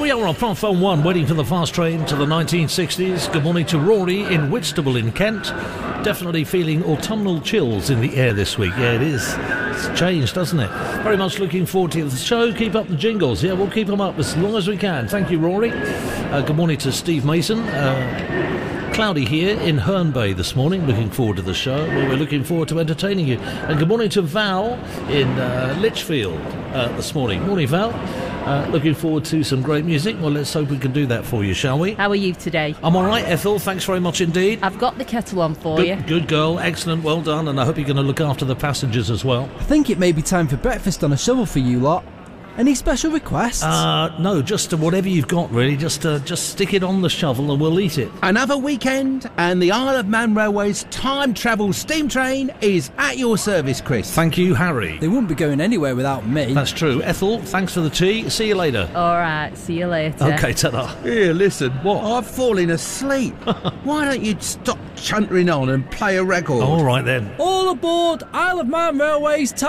we are on platform 1, waiting for the fast train to the 1960s. Good morning to Rory in Whitstable in Kent. Definitely feeling autumnal chills in the air this week. Yeah, it is. It's changed, doesn't it? Very much looking forward to the show. Keep up the jingles. Yeah, we'll keep them up as long as we can. Thank you, Rory. Good morning to Steve Mason. Cloudy here in Herne Bay this morning. Looking forward to the show. Well, we're looking forward to entertaining you. And good morning to Val in Lichfield this morning. Morning, Val. Looking forward to some great music. Well, let's hope we can do that for you, shall we? How are you today? I'm all right, Ethel. Thanks very much indeed. I've got the kettle on for you. Good girl. Excellent. Well done. And I hope you're going to look after the passengers as well. I think it may be time for breakfast on a shovel for you lot. Any special requests? No, just whatever you've got, really. Just stick it on the shovel and we'll eat it. Another weekend, and the Isle of Man Railway's time travel steam train is at your service, Chris. Thank you, Harry. They wouldn't be going anywhere without me. That's true. Ethel, thanks for the tea. See you later. All right, see you later. Okay, ta-da. Here, listen. What? I've fallen asleep. Why don't you stop chuntering on and play a record? All right, then. All aboard Isle of Man Railway's